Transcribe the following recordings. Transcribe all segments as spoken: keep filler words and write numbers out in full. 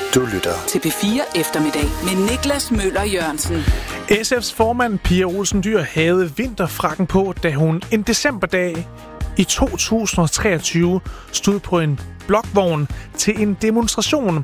Du lytter til P fire Eftermiddag med Niklas Møller Jørgensen. S F's formand Pia Olsen Dyhr havde vinterfrakken på, da hun en decemberdag i to tusind og treogtyve stod på en blokvogn til en demonstration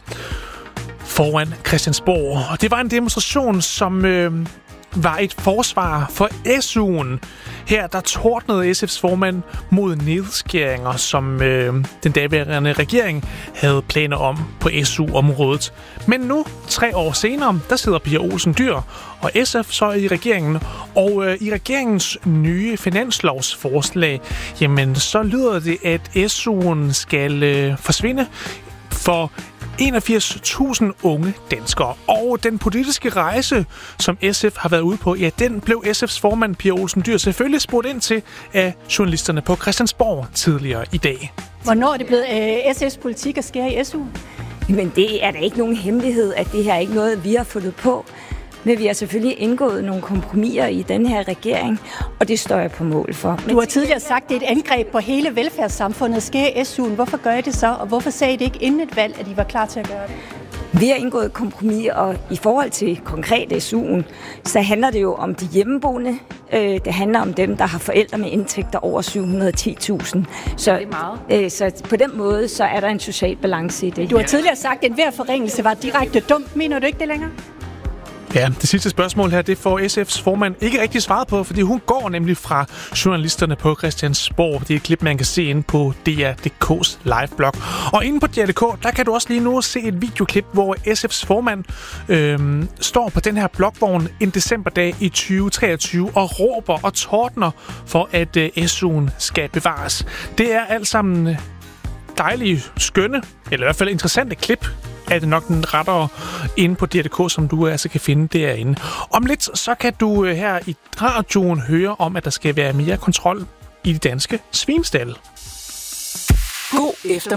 foran Christiansborg. Og det var en demonstration, som øh, var et forsvar for S U'en. Her der tordnede S F's formand mod nedskæringer, som øh, den daværende regering havde planer om på S U-området. Men nu, tre år senere, der sidder Pia Olsen Dyhr og S F så i regeringen. Og øh, i regeringens nye finanslovsforslag, jamen så lyder det, at S U'en skal øh, forsvinde for enogfirs tusind unge danskere. Og den politiske rejse, som S F har været ude på, ja, den blev S F's formand Pia Olsen Dyhr selvfølgelig spurgt ind til af journalisterne på Christiansborg tidligere i dag. Hvornår er det blevet øh, S F's politik at skære i S U? Men det er da ikke nogen hemmelighed, at det her er ikke noget, vi har fundet på. Men vi har selvfølgelig indgået nogle kompromiser i den her regering, og det står jeg på mål for. Du har tidligere sagt, at det er et angreb på hele velfærdssamfundet at skære S U'en. Hvorfor gør I det så, og hvorfor sagde I det ikke inden et valg, at I var klar til at gøre det? Vi har indgået kompromis, og i forhold til konkret S U'en, så handler det jo om de hjemmeboende. Det handler om dem, der har forældre med indtægter over syv hundrede og ti tusind. Så, det er meget. Så på den måde, så er der en social balance i det. Du har tidligere sagt, at enhver forringelse var direkte dumt. Mener du ikke det længere? Ja, det sidste spørgsmål her, det får S F's formand ikke rigtig svaret på, fordi hun går nemlig fra journalisterne på Christiansborg. Det er et klip, man kan se inde på D R punktum D K's liveblog. Og inde på D R punktum D K, der kan du også lige nu se et videoklip, hvor S F's formand øh, står på den her blokvogn en decemberdag i tyve treogtyve og råber og tordner for, at øh, S U'en skal bevares. Det er alt sammen dejlige, skønne, eller i hvert fald interessante klip, er det nok den rettere inde på D R punktum D K, som du altså kan finde derinde. Om lidt, så kan du her i radioen høre om, at der skal være mere kontrol i de danske svinestalde. God efter